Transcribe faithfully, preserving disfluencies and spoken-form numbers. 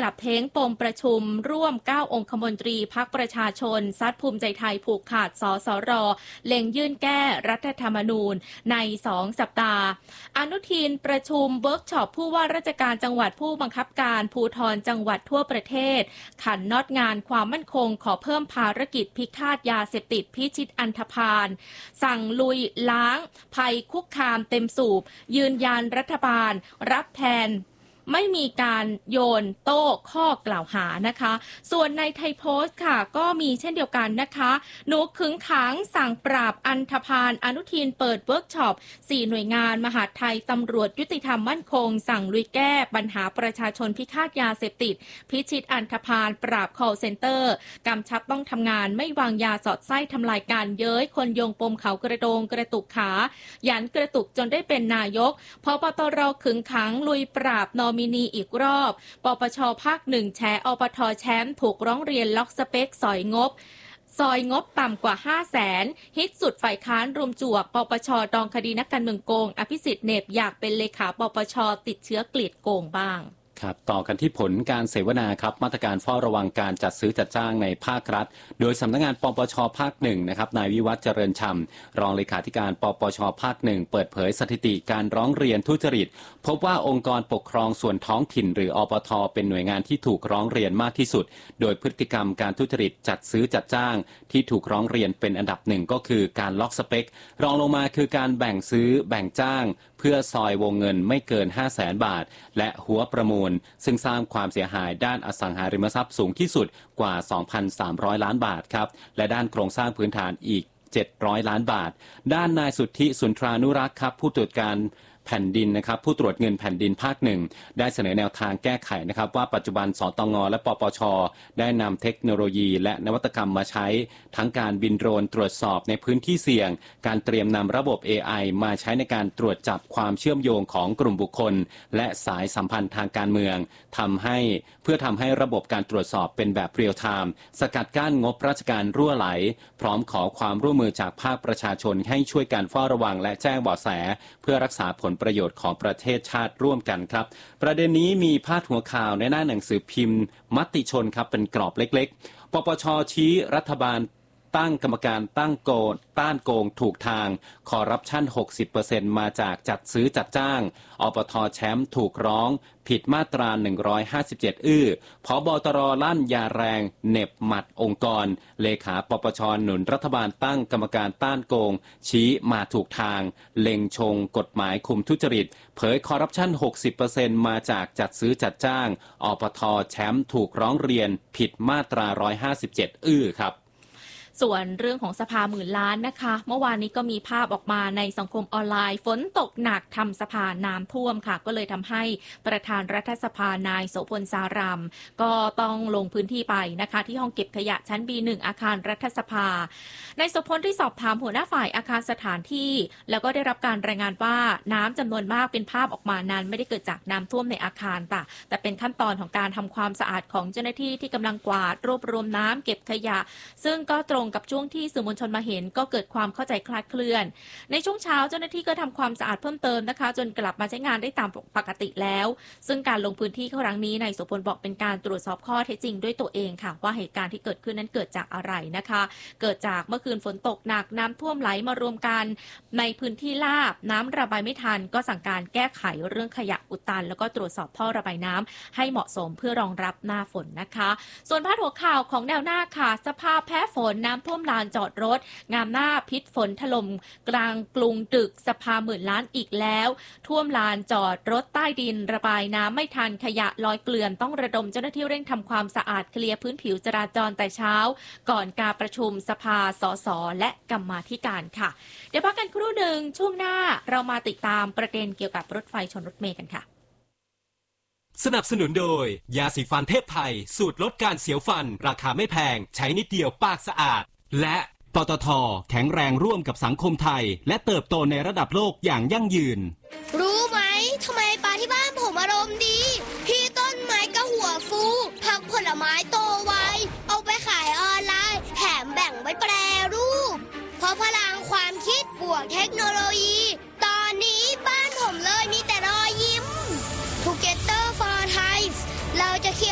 ลับเท้งปมประชุมร่วมเก้าองคมนตรีพรรคประชาชนซัดภูมิใจไทยผูกขาดสสรเล็งยื่นแก้รัฐธรรมนูญในสองสัปดาห์อนุทินประชุมเวิร์กช็อปผู้ว่าราชการจังหวัดผู้บังคับการภูธรจังหวัดทั่วประเทศขันน็อตงานความมั่นคงขอเพิ่มภารกิจพิฆาตยาเสพติดพิชิตอันธพาลสั่งลุยล้างภัยคุกคามเต็มสูบยืนยันรัฐบาลรับแทนไม่มีการโยนโต้ข้อกล่าวหานะคะส่วนในไทยโพสต์ค่ะก็มีเช่นเดียวกันนะคะหนูขึงขังสั่งปราบอันธพาลอนุทินเปิดเวิร์กช็อปสี่หน่วยงานมหาดไทยตำรวจยุติธรรมมั่นคงสั่งลุยแก้ปัญหาประชาชนพิฆาตยาเสพติดพิชิตอันธพาลปราบ call center กำชับต้องทำงานไม่วางยาสอดไส้ทำลายการเย้ยคนโยงปมเขากระโดงกระตุกขายันกระตุกจนได้เป็นนายกพปตรขึงขังลุยปราบนอมินีอีกรอบปปชภาคหนึ่งแฉอปทแชมป์ถูกร้องเรียนล็อกสเปคสอยงบซอยงบต่ำกว่า ห้าแสน ฮิตสุดฝ่ายค้านรุมจวกปปชดองคดีนักการเมืองโกงอภิสิทธิ์เนบอยากเป็นเลขาปปชติดเชื้อกลีดโกงบ้างครับต่อกันที่ผลการเสวนาครับมาตรการเฝ้าระวังการจัดซื้อจัดจ้างในภาครัฐโดยสำนักงานปปชภาคหนึ่งนะครับนายวิวัฒน์เจริญฉ่ำรองเลขาธิการปปชภาคหนึ่งเปิดเผยสถิติการร้องเรียนทุจริตพบว่าองค์กรปกครองส่วนท้องถิ่นหรืออปทเป็นหน่วยงานที่ถูกร้องเรียนมากที่สุดโดยพฤติกรรมการทุจริตจัดซื้อจัดจ้างที่ถูกร้องเรียนเป็นอันดับหนึ่งก็คือการล็อกสเปครองลงมาคือการแบ่งซื้อแบ่งจ้างเพื่อซอยวงเงินไม่เกิน ห้าแสน บาทและหัวประมูลซึ่งสร้างความเสียหายด้านอสังหาริมทรัพย์สูงที่สุดกว่า สองพันสามร้อย ล้านบาทครับและด้านโครงสร้างพื้นฐานอีกเจ็ดร้อยล้านบาทด้านนายสุทธิสุนทรานุรักษ์ครับผู้ตรวจการแผ่นดินนะครับผู้ตรวจเงินแผ่นดินภาคหนึ่งได้เสนอแนวทางแก้ไขนะครับว่าปัจจุบันสตงและปปชได้นำเทคโนโลยีและนวัตกรรมมาใช้ทั้งการบินโดรนตรวจสอบในพื้นที่เสี่ยงการเตรียมนำระบบ เอ ไอ มาใช้ในการตรวจจับความเชื่อมโยงของกลุ่มบุคคลและสายสัมพันธ์ทางการเมืองทำให้เพื่อทำให้ระบบการตรวจสอบเป็นแบบเรียลไทม์สกัดกั้นงบราชการรั่วไหลพร้อมขอความร่วมมือจากภาคประชาชนให้ช่วยการเฝ้าระวังและแจ้งเบาะแสเพื่อรักษาผลประโยชน์ของประเทศชาติร่วมกันครับประเด็นนี้มีพาดหัวข่าวในหน้าหนังสือพิมพ์มติชนครับเป็นกรอบเล็กๆปปชชี้รัฐบาลตั้งกรรมการตั้งโกงต้านโกงถูกทางคอร์รัปชัน หกสิบเปอร์เซ็นต์ มาจากจัดซื้อจัดจ้างอปทแชมป์ถูกร้องผิดมาตราหนึ่งร้อยห้าสิบเจ็ดอื้อผบตรลั่นยาแรงเหน็บหมัดองค์กรเลขาปปชหนุนรัฐบาลตั้งกรรมการต้านโกงชี้มาถูกทางเล็งชงกฎหมายคุมทุจริตเผยคอร์รัปชัน หกสิบเปอร์เซ็นต์ มาจากจัดซื้อจัดจ้างอปทแชมป์ถูกร้องเรียนผิดมาตราหนึ่งร้อยห้าสิบเจ็ดอื้อครับส่วนเรื่องของสภาหมื่นล้านนะคะเมื่อวานนี้ก็มีภาพออกมาในสังคมออนไลน์ฝนตกหนักทำสภาน้ำท่วมค่ะก็เลยทำให้ประธานรัฐสภานายโสพลสารามก็ต้องลงพื้นที่ไปนะคะที่ห้องเก็บขยะชั้น บี หนึ่ง อาคารรัฐสภานายโสพลที่สอบถามหัวหน้าฝ่ายอาคารสถานที่แล้วก็ได้รับการรายงานว่าน้ำจำนวนมากเป็นภาพออกมานั้นไม่ได้เกิดจากน้ำท่วมในอาคารแต่แต่เป็นขั้นตอนของการทำความสะอาดของเจ้าหน้าที่ที่กำลังกวาดรวบรวมน้ำเก็บขยะซึ่งก็ตรงกับช่วงที่สื่อมวลชนมาเห็นก็เกิดความเข้าใจคลาดเคลื่อนในช่วงเช้าเจ้าหน้าที่ก็ทำความสะอาดเพิ่มเติมนะคะจนกลับมาใช้งานได้ตามปกติแล้วซึ่งการลงพื้นที่ครั้งนี้นายโสพลบอกเป็นการตรวจสอบข้อเท็จจริงด้วยตัวเองค่ะว่าเหตุการณ์ที่เกิดขึ้นนั้นเกิดจากอะไรนะคะเกิดจากเมื่อคืนฝนตกหนักน้ำท่วมไหลมารวมกันในพื้นที่ราบน้ำระบายไม่ทันก็สั่งการแก้ไขเรื่องขยะอุดตันแล้วก็ตรวจสอบท่อระบายน้ำให้เหมาะสมเพื่อรองรับหน้าฝนนะคะส่วนพาดหัวข่าวของแนวหน้าค่ะสภาพแพ้ฝนน้ำท่วมลานจอดรถงามหน้าพิษฝนถล่มกลางกรุงดึกสภาหมื่นล้านอีกแล้วท่วมลานจอดรถใต้ดินระบายน้ำไม่ทันขยะลอยเกลื่อนต้องระดมเจ้าหน้าที่เร่งทำความสะอาดเคลียร์พื้นผิวจราจรแต่เช้าก่อนการประชุมสภาสสและกรรมาธิการค่ะเดี๋ยวพักกันครู่หนึ่งช่วงหน้าเรามาติดตามประเด็นเกี่ยวกับรถไฟชนรถเมล์กันค่ะสนับสนุนโดยยาสีฟันเทพไทยสูตรลดการเสียวฟันราคาไม่แพงใช้นิดเดียวปากสะอาดและปตท.แข็งแรงร่วมกับสังคมไทยและเติบโตในระดับโลกอย่างยั่งยืนรู้ไหมทำไมปลาที่บ้านผมอารมณ์ดี